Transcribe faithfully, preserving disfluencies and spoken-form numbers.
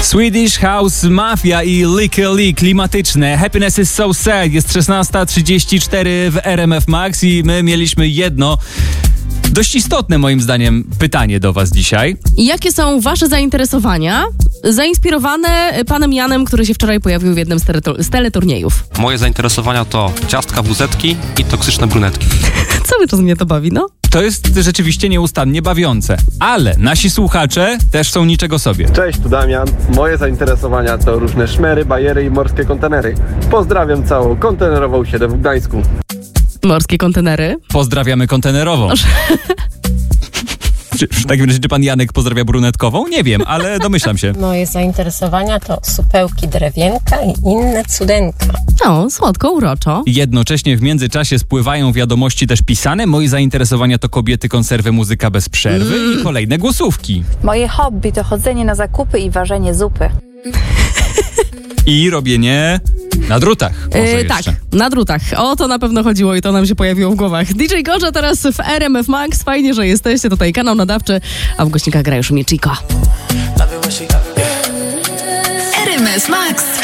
Swedish House Mafia i Lick a Lick, klimatyczne. Happiness is so sad. Jest szesnasta trzydzieści cztery w R M F Max i my mieliśmy jedno dość istotne, moim zdaniem, pytanie do was dzisiaj. Jakie są wasze zainteresowania zainspirowane panem Janem, który się wczoraj pojawił w jednym z, teletur- z teleturniejów? Moje zainteresowania to ciastka wuzetki i toksyczne brunetki. Cały czas mnie to bawi, no. To jest rzeczywiście nieustannie bawiące, ale nasi słuchacze też są niczego sobie. Cześć, tu Damian. Moje zainteresowania to różne szmery, bajery i morskie kontenery. Pozdrawiam całą kontenerową siedem w Gdańsku. Morskie kontenery. Pozdrawiamy kontenerową. Czy, w takim razie, czy pan Janek pozdrawia brunetkową? Nie wiem, ale domyślam się. Moje zainteresowania to supełki drewienka i inne cudenka. No, słodko, uroczo. Jednocześnie w międzyczasie spływają wiadomości też pisane. Moje zainteresowania to kobiety, konserwy, muzyka bez przerwy mm. i kolejne głosówki. Moje hobby to chodzenie na zakupy i ważenie zupy. I robienie na drutach. Może Yy, tak, na drutach. O to na pewno chodziło i to nam się pojawiło w głowach. D J Gorza teraz w R M F Max. Fajnie, że jesteście. Tutaj kanał nadawczy, a w głośnikach gra już mnie Chico. R M F Max.